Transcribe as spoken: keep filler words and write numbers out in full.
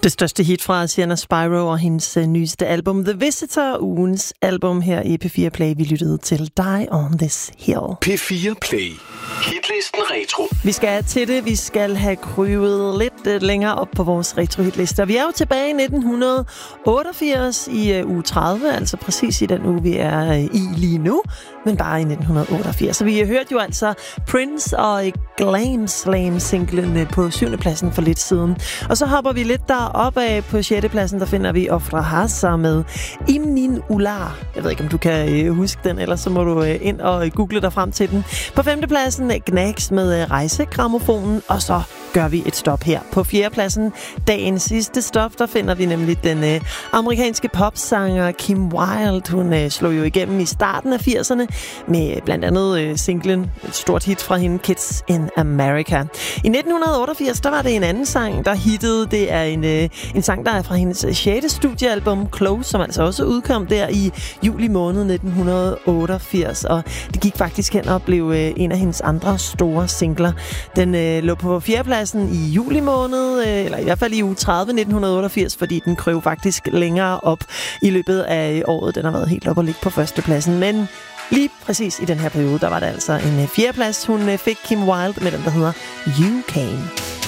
Det største hit fra Sienna Spyro og hendes uh, nyeste album The Visitor, ugens album her i P fire Play. Vi lyttede til Die on This Hill. P fire Play. Hitlisten Retro. Vi skal til det. Vi skal have kryvet lidt uh, længere op på vores retro-hitlister. Vi er jo tilbage i nitten otteogfirs i uh, uge tredive, altså præcis i den uge, vi er uh, i lige nu, men bare i nitten otteogfirs. Så vi har hørt jo altså Prince og Glam Slam-singlen på syvende pladsen for lidt siden. Og så hopper vi lidt deroppe af på sjette pladsen, der finder vi Ofra Hasa med Imnin Ular. Jeg ved ikke, om du kan øh, huske den, ellers så må du øh, ind og øh, google dig frem til den. På femte pladsen Gnags med øh, Rejsegrammofonen, og så gør vi et stop her. På fjerde pladsen, dagens sidste stop, der finder vi nemlig den øh, amerikanske popsanger Kim Wilde. Hun øh, slog jo igennem i starten af firserne med blandt andet øh, singlen, et stort hit fra hende, Kids in America. I nitten otteogfirs, der var det en anden sang, der hittede. Det er en, øh, en sang, der er fra hendes sjette studiealbum, Close, som altså også udkom der i juli måned nitten otteogfirs. Og det gik faktisk hen og blev øh, en af hendes andre store singler. Den øh, lå på fjerdepladsen i juli måned, øh, eller i hvert fald i uge tredive nitten otteogfirs, fordi den krøv faktisk længere op i løbet af året. Den har været helt op og ligge på førstepladsen, men lige præcis i den her periode, der var det altså en fjerdeplads, hun fik, Kim Wilde, med den, der hedder You Came.